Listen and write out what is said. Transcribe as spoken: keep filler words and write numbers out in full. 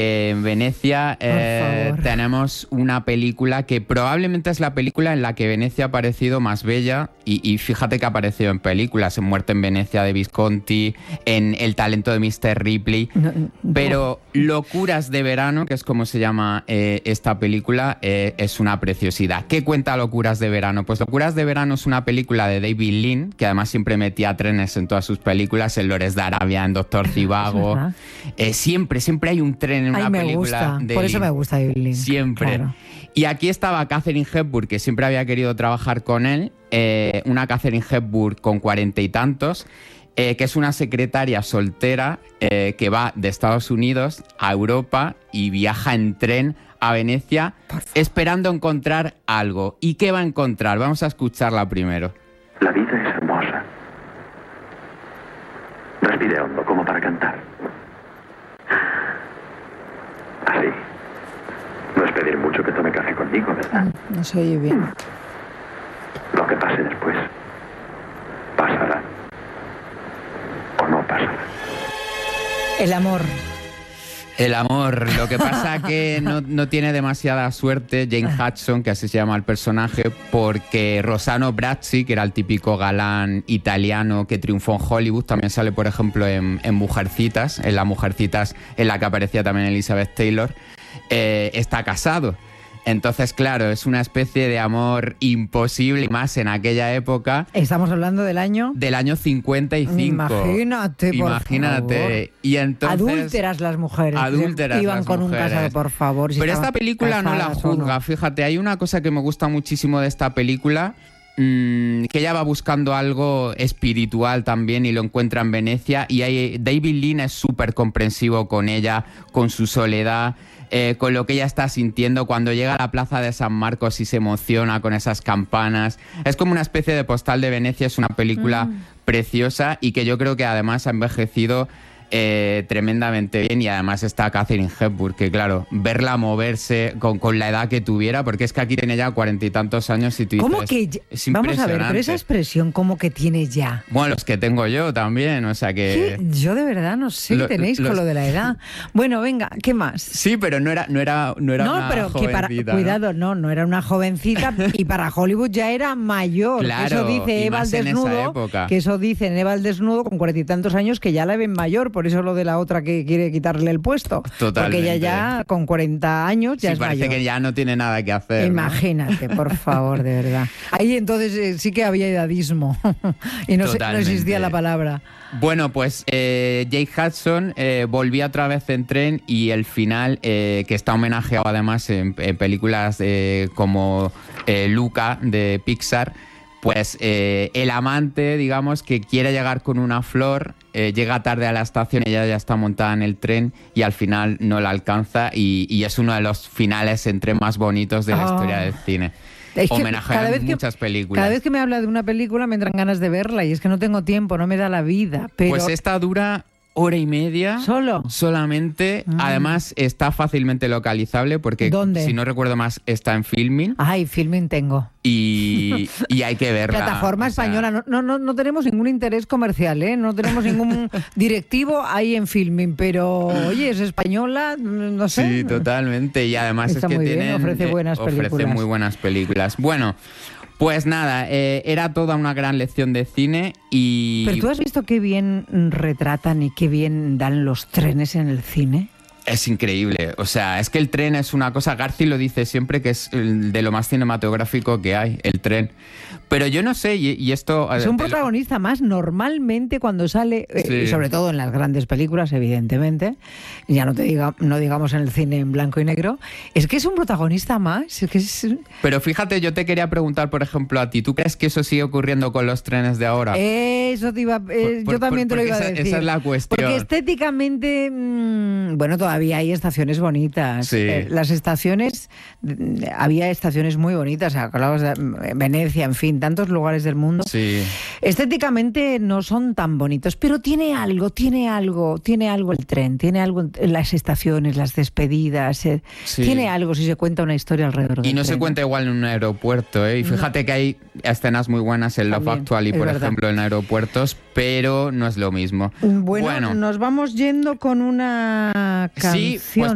en Venecia eh, tenemos una película que probablemente es la película en la que Venecia ha parecido más bella y, y fíjate que ha aparecido en películas, en Muerte en Venecia de Visconti, en El talento de mister Ripley, no, no. Pero Locuras de verano, que es como se llama eh, esta película, eh, es una preciosidad. ¿Qué cuenta Locuras de verano? Pues Locuras de verano es una película de David Lean, que además siempre metía trenes en todas sus películas, en Lores de Arabia, en Doctor Zivago. Eh, siempre, siempre hay un tren en Ay, una me película gusta. de Por eso me gusta David Lean. Siempre. Claro. Y aquí estaba Katharine Hepburn, que siempre había querido trabajar con él, eh, una Katharine Hepburn con cuarenta y tantos, eh, que es una secretaria soltera eh, que va de Estados Unidos a Europa y viaja en tren a Venecia esperando encontrar algo. ¿Y qué va a encontrar? Vamos a escucharla primero. La vida es hermosa. Respire hondo, como para cantar. Así. No es pedir mucho que tome café conmigo, ¿verdad? No se oye bien. Lo que pase después, pasará. O no pasará. El amor. El amor. Lo que pasa que no, no tiene demasiada suerte Jane Hudson, que así se llama el personaje, porque Rossano Brazzi, que era el típico galán italiano que triunfó en Hollywood, también sale, por ejemplo, en, en Mujercitas, en la Mujercitas en la que aparecía también Elizabeth Taylor, eh, está casado. Entonces, claro, es una especie de amor imposible, más en aquella época. Estamos hablando del año... Del año cincuenta y cinco. Imagínate, por Imagínate. favor. Y entonces... Adúlteras las mujeres. Adúlteras Iban las con mujeres. un casado, por favor. Si Pero esta película no la juzga. No. Fíjate, hay una cosa que me gusta muchísimo de esta película, mmm, que ella va buscando algo espiritual también y lo encuentra en Venecia. Y hay, David Lean es súper comprensivo con ella, con su soledad, Eh, con lo que ella está sintiendo cuando llega a la plaza de San Marcos y se emociona con esas campanas. Es como una especie de postal de Venecia, es una película mm. preciosa y que yo creo que además ha envejecido eh, tremendamente bien, y además está Katharine Hepburn, que claro, verla moverse con, con la edad que tuviera, porque es que aquí tiene ya cuarenta y tantos años y tú dices, ¿cómo que ya? Es Vamos a ver, pero esa expresión, ¿cómo que tiene ya? Bueno, los que tengo yo también, o sea que... ¿Qué? Yo de verdad no sé lo, qué tenéis los... con lo de la edad. Bueno, venga, ¿qué más? Sí, pero no era, no era, no era no, una pero que para, cuidado, ¿no? no, no era una jovencita y para Hollywood ya era mayor. Claro, eso dice Eva al desnudo, que eso dice en Eva al desnudo con cuarenta y tantos años, que ya la ven mayor, por eso lo de la otra que quiere quitarle el puesto. Totalmente. Porque ella ya con cuarenta años ya sí, es parece mayor. que ya no tiene nada que hacer. Imagínate, ¿no? Por favor, de verdad. Ahí entonces eh, sí que había edadismo y no, se, no existía la palabra. Bueno, pues eh, Jane Hudson eh, volvía otra vez en tren, y el final, eh, que está homenajeado además en, en películas eh, como eh, Luca de Pixar, pues eh, el amante, digamos, que quiere llegar con una flor, eh, llega tarde a la estación, ella ya está montada en el tren y al final no la alcanza, y, y es uno de los finales en tren más bonitos de la oh. historia del cine. Es que homenajean vez muchas que, películas. Cada vez que me habla de una película me entran ganas de verla, y es que no tengo tiempo, no me da la vida. Pero... Pues esta dura hora y media. ¿Solo? Solamente. Mm. Además está fácilmente localizable porque, ¿dónde? Si no recuerdo más, está en Filmin. Ay, Filmin tengo. Y, y hay que verla. Plataforma o sea... española. No, no, no, no tenemos ningún interés comercial, ¿eh? No tenemos ningún directivo ahí en Filmin, pero oye, es española, no sé. Sí, totalmente. Y además está es que muy tienen, bien, ofrece buenas eh, películas. Ofrece muy buenas películas. Bueno, pues nada, eh, era toda una gran lección de cine y... Pero tú has visto qué bien retratan y qué bien dan los trenes en el cine. Es increíble, o sea, es que el tren es una cosa, Garci lo dice siempre, que es de lo más cinematográfico que hay, el tren. Pero yo no sé, y, y esto... Es un protagonista más normalmente cuando sale, sí. eh, y sobre todo en las grandes películas, evidentemente, ya no te diga, no digamos en el cine en blanco y negro, es que es un protagonista más. Es que es... Pero fíjate, yo te quería preguntar, por ejemplo, a ti, ¿tú crees que eso sigue ocurriendo con los trenes de ahora? Eso te iba, eh, por, yo también por, te lo iba esa, a decir. Esa es la cuestión. Porque estéticamente, mmm, bueno, todavía hay estaciones bonitas. Sí. Eh, las estaciones, había estaciones muy bonitas, hablabas de Venecia, en fin, tantos lugares del mundo. Sí. Estéticamente no son tan bonitos, pero tiene algo, tiene algo, tiene algo el tren, tiene algo en las estaciones, las despedidas, eh, sí. tiene algo si se cuenta una historia alrededor del Y no tren. se cuenta igual en un aeropuerto, ¿eh? Y fíjate no. que hay escenas muy buenas en Love Actually, por verdad. ejemplo, en aeropuertos, pero no es lo mismo. Bueno, bueno, nos vamos yendo con una canción. Sí, pues